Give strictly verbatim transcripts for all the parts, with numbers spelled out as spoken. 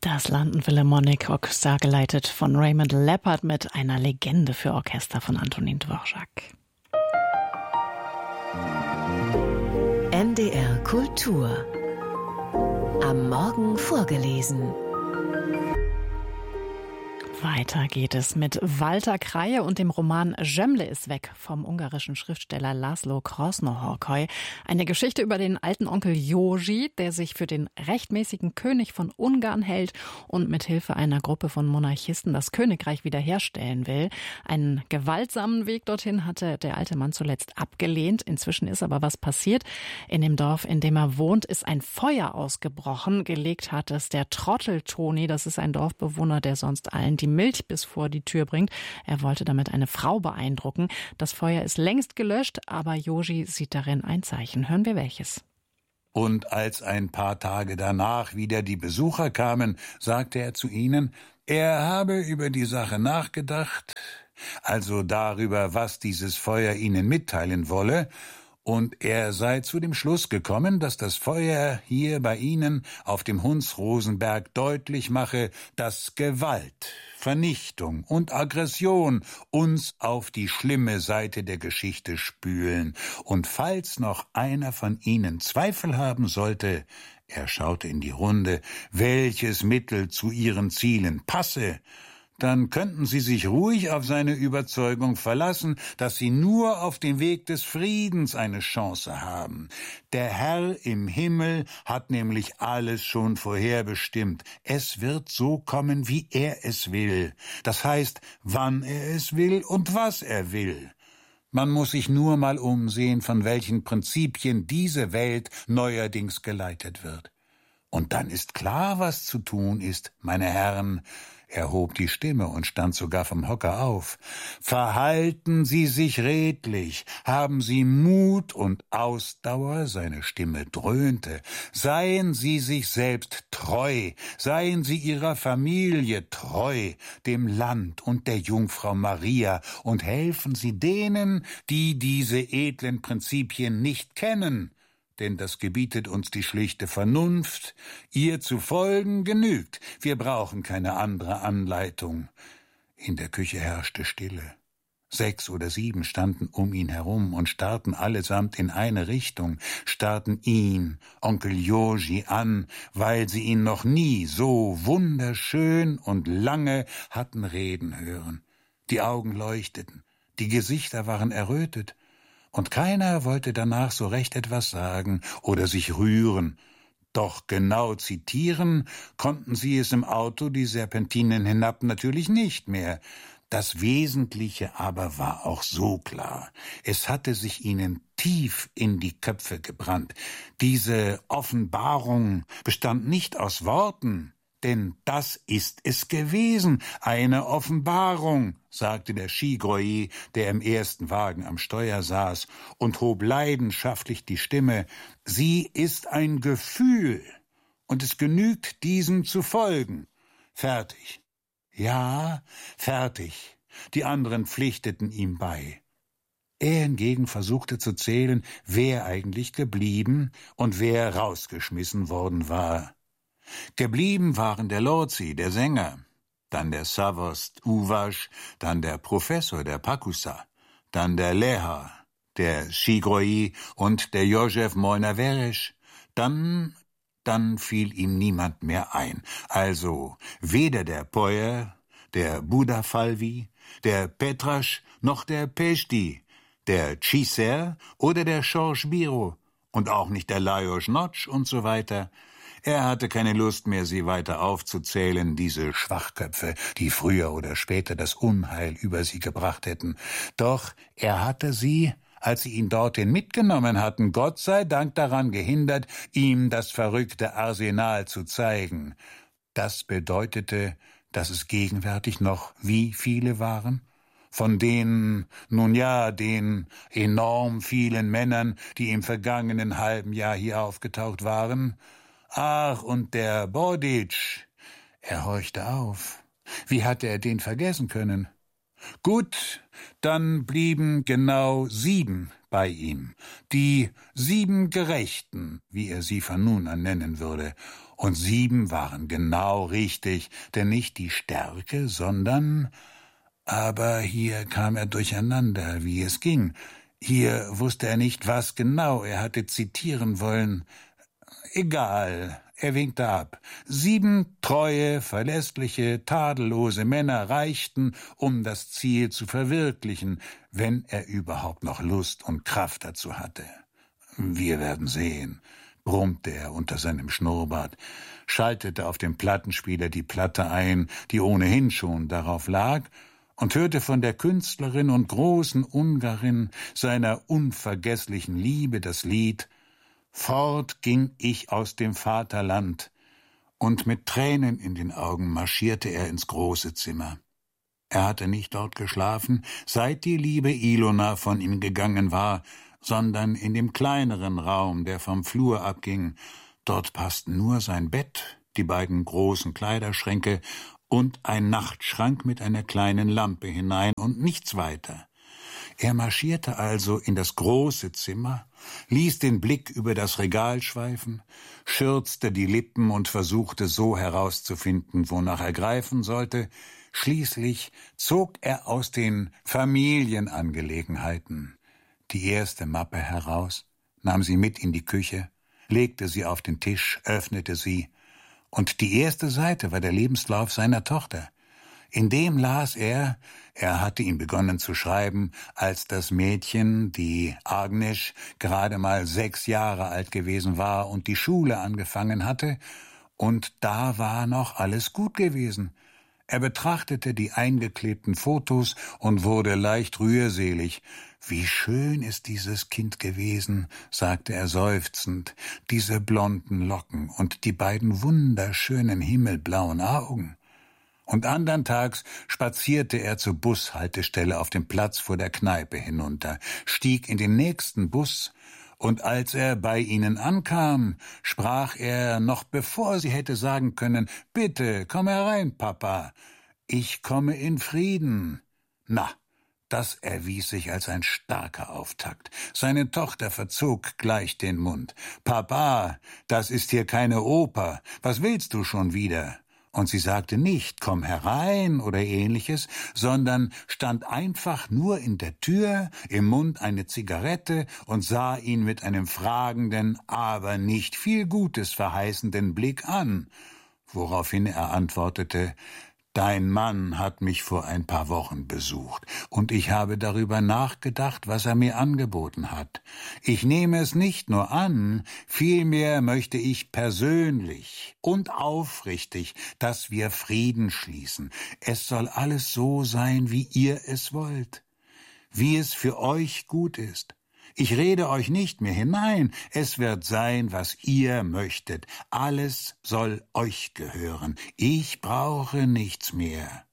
Das London Philharmonic Orchestra, geleitet von Raymond Leppard mit einer Legende für Orchester von Antonin Dvorak. N D R Kultur. Am Morgen vorgelesen. Weiter geht es mit Walter Kraje und dem Roman Zsemle ist weg vom ungarischen Schriftsteller László Krasznahorkai. Eine Geschichte über den alten Onkel Józsi, der sich für den rechtmäßigen König von Ungarn hält und mit Hilfe einer Gruppe von Monarchisten das Königreich wiederherstellen will. Einen gewaltsamen Weg dorthin hatte der alte Mann zuletzt abgelehnt. Inzwischen ist aber was passiert. In dem Dorf, in dem er wohnt, ist ein Feuer ausgebrochen. Gelegt hat es der Trottel Toni. Das ist ein Dorfbewohner, der sonst allen die Milch bis vor die Tür bringt. Er wollte damit eine Frau beeindrucken. Das Feuer ist längst gelöscht, aber Józsi sieht darin ein Zeichen. Hören wir welches. Und als ein paar Tage danach wieder die Besucher kamen, sagte er zu ihnen, er habe über die Sache nachgedacht, also darüber, was dieses Feuer ihnen mitteilen wolle, und er sei zu dem Schluss gekommen, dass das Feuer hier bei ihnen auf dem Hundsrosenberg deutlich mache, dass Gewalt, Vernichtung und Aggression uns auf die schlimme Seite der Geschichte spülen. Und falls noch einer von ihnen Zweifel haben sollte, er schaute in die Runde, welches Mittel zu ihren Zielen passe, dann könnten Sie sich ruhig auf seine Überzeugung verlassen, dass Sie nur auf dem Weg des Friedens eine Chance haben. Der Herr im Himmel hat nämlich alles schon vorherbestimmt. Es wird so kommen, wie er es will. Das heißt, wann er es will und was er will. Man muss sich nur mal umsehen, von welchen Prinzipien diese Welt neuerdings geleitet wird. Und dann ist klar, was zu tun ist, meine Herren. Er hob die Stimme und stand sogar vom Hocker auf. Verhalten Sie sich redlich, haben Sie Mut und Ausdauer, seine Stimme dröhnte. Seien Sie sich selbst treu, seien Sie Ihrer Familie treu, dem Land und der Jungfrau Maria, und helfen Sie denen, die diese edlen Prinzipien nicht kennen. Denn das gebietet uns die schlichte Vernunft, ihr zu folgen genügt, wir brauchen keine andere Anleitung. In der Küche herrschte Stille. Sechs oder sieben standen um ihn herum und starrten allesamt in eine Richtung, starrten ihn, Onkel Józsi, an, weil sie ihn noch nie so wunderschön und lange hatten reden hören. Die Augen leuchteten, die Gesichter waren errötet, und keiner wollte danach so recht etwas sagen oder sich rühren. Doch genau zitieren konnten sie es im Auto die Serpentinen hinab natürlich nicht mehr. Das Wesentliche aber war auch so klar. Es hatte sich ihnen tief in die Köpfe gebrannt. Diese Offenbarung bestand nicht aus Worten, denn das ist es gewesen, eine Offenbarung, sagte der Skigroyi, der im ersten Wagen am Steuer saß, und hob leidenschaftlich die Stimme. Sie ist ein Gefühl, und es genügt, diesem zu folgen. Fertig. Ja, fertig. Die anderen pflichteten ihm bei. Er hingegen versuchte zu zählen, wer eigentlich geblieben und wer rausgeschmissen worden war. Geblieben waren der Lorzi, der Sänger, dann der Savost Uvaš, dann der Professor, der Pakusa, dann der Leha, der Skigroyi und der Josef Mojnaveresch. Dann, dann fiel ihm niemand mehr ein. Also weder der Poyer, der Budafalvi, der Petrasch noch der Pesti, der Ciser oder der George Biro und auch nicht der Lajos Notch und so weiter. Er hatte keine Lust mehr, sie weiter aufzuzählen, diese Schwachköpfe, die früher oder später das Unheil über sie gebracht hätten. Doch er hatte sie, als sie ihn dorthin mitgenommen hatten, Gott sei Dank daran gehindert, ihm das verrückte Arsenal zu zeigen. Das bedeutete, dass es gegenwärtig noch wie viele waren? Von den, nun ja, den enorm vielen Männern, die im vergangenen halben Jahr hier aufgetaucht waren? Ach, und der Bodic. Er horchte auf. Wie hatte er den vergessen können? Gut, dann blieben genau sieben bei ihm, die sieben Gerechten, wie er sie von nun an nennen würde, und sieben waren genau richtig, denn nicht die Stärke, sondern... Aber hier kam er durcheinander, wie es ging. Hier wusste er nicht, was genau er hatte zitieren wollen. Egal, er winkte ab. Sieben treue, verlässliche, tadellose Männer reichten, um das Ziel zu verwirklichen, wenn er überhaupt noch Lust und Kraft dazu hatte. Wir werden sehen, brummte er unter seinem Schnurrbart, schaltete auf dem Plattenspieler die Platte ein, die ohnehin schon darauf lag, und hörte von der Künstlerin und großen Ungarin seiner unvergesslichen Liebe das Lied »Fort ging ich aus dem Vaterland«, und mit Tränen in den Augen marschierte er ins große Zimmer. Er hatte nicht dort geschlafen, seit die liebe Ilona von ihm gegangen war, sondern in dem kleineren Raum, der vom Flur abging. Dort passten nur sein Bett, die beiden großen Kleiderschränke und ein Nachtschrank mit einer kleinen Lampe hinein und nichts weiter. Er marschierte also in das große Zimmer, ließ den Blick über das Regal schweifen, schürzte die Lippen und versuchte so herauszufinden, wonach er greifen sollte. Schließlich zog er aus den Familienangelegenheiten die erste Mappe heraus, nahm sie mit in die Küche, legte sie auf den Tisch, öffnete sie, und die erste Seite war der Lebenslauf seiner Tochter. In dem las er, er hatte ihn begonnen zu schreiben, als das Mädchen, die Agnes, gerade mal sechs Jahre alt gewesen war und die Schule angefangen hatte, und da war noch alles gut gewesen. Er betrachtete die eingeklebten Fotos und wurde leicht rührselig. »Wie schön ist dieses Kind gewesen«, sagte er seufzend, »diese blonden Locken und die beiden wunderschönen himmelblauen Augen.« Und andern Tags spazierte er zur Bushaltestelle auf dem Platz vor der Kneipe hinunter, stieg in den nächsten Bus, und als er bei ihnen ankam, sprach er, noch bevor sie hätte sagen können, »Bitte, komm herein, Papa, ich komme in Frieden.« Na, das erwies sich als ein starker Auftakt. Seine Tochter verzog gleich den Mund. »Papa, das ist hier keine Oper. Was willst du schon wieder?« Und sie sagte nicht, komm herein oder ähnliches, sondern stand einfach nur in der Tür, im Mund eine Zigarette und sah ihn mit einem fragenden, aber nicht viel Gutes verheißenden Blick an, woraufhin er antwortete, »Dein Mann hat mich vor ein paar Wochen besucht, und ich habe darüber nachgedacht, was er mir angeboten hat. Ich nehme es nicht nur an, vielmehr möchte ich persönlich und aufrichtig, dass wir Frieden schließen. Es soll alles so sein, wie ihr es wollt, wie es für euch gut ist. Ich rede euch nicht mehr hinein, es wird sein, was ihr möchtet. Alles soll euch gehören. Ich brauche nichts mehr.«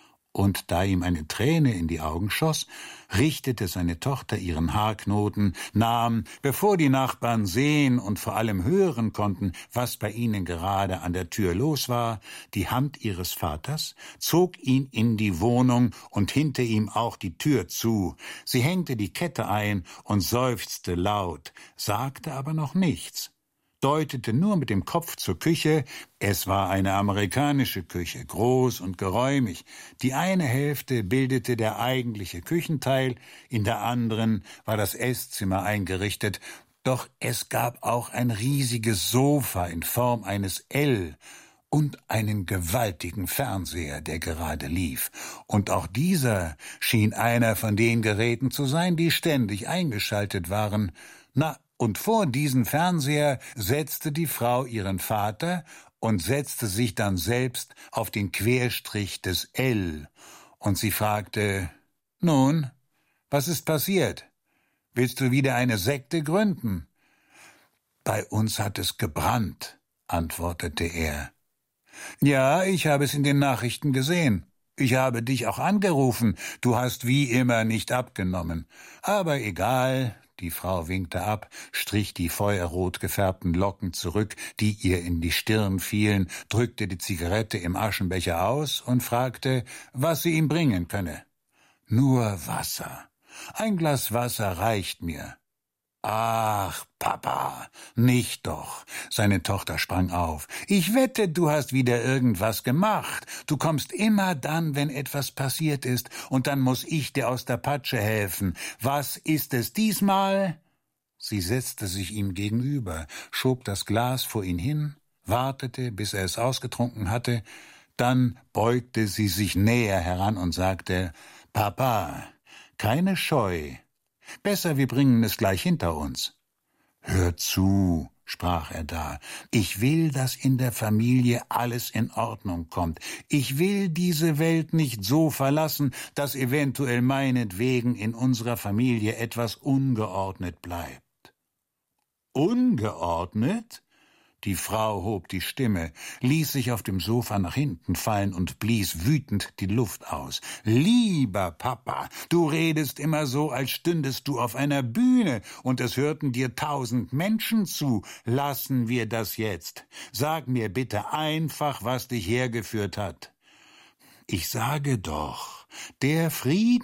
Und da ihm eine Träne in die Augen schoss, richtete seine Tochter ihren Haarknoten, nahm, bevor die Nachbarn sehen und vor allem hören konnten, was bei ihnen gerade an der Tür los war, die Hand ihres Vaters, zog ihn in die Wohnung und hinter ihm auch die Tür zu. Sie hängte die Kette ein und seufzte laut, sagte aber noch nichts, deutete nur mit dem Kopf zur Küche. Es war eine amerikanische Küche, groß und geräumig. Die eine Hälfte bildete der eigentliche Küchenteil, in der anderen war das Esszimmer eingerichtet. Doch es gab auch ein riesiges Sofa in Form eines L und einen gewaltigen Fernseher, der gerade lief. Und auch dieser schien einer von den Geräten zu sein, die ständig eingeschaltet waren. Na, und vor diesen Fernseher setzte die Frau ihren Vater und setzte sich dann selbst auf den Querstrich des L. Und sie fragte, »Nun, was ist passiert? Willst du wieder eine Sekte gründen?« »Bei uns hat es gebrannt«, antwortete er. »Ja, ich habe es in den Nachrichten gesehen. Ich habe dich auch angerufen. Du hast wie immer nicht abgenommen. Aber egal.« Die Frau winkte ab, strich die feuerrot gefärbten Locken zurück, die ihr in die Stirn fielen, drückte die Zigarette im Aschenbecher aus und fragte, was sie ihm bringen könne. Nur Wasser. Ein Glas Wasser reicht mir. Ach, Papa, nicht doch. Seine Tochter sprang auf. Ich wette, du hast wieder irgendwas gemacht. Du kommst immer dann, wenn etwas passiert ist, und dann muss ich dir aus der Patsche helfen. Was ist es diesmal? Sie setzte sich ihm gegenüber, schob das Glas vor ihn hin, wartete, bis er es ausgetrunken hatte, dann beugte sie sich näher heran und sagte, Papa, keine Scheu. Besser, wir bringen es gleich hinter uns. Hör zu, sprach er da, ich will, dass in der Familie alles in Ordnung kommt. Ich will diese Welt nicht so verlassen, dass eventuell meinetwegen in unserer Familie etwas ungeordnet bleibt. Ungeordnet? Die Frau hob die Stimme, ließ sich auf dem Sofa nach hinten fallen und blies wütend die Luft aus. Lieber Papa, du redest immer so, als stündest du auf einer Bühne und es hörten dir tausend Menschen zu. Lassen wir das jetzt. Sag mir bitte einfach, was dich hergeführt hat. Ich sage doch, der Frieden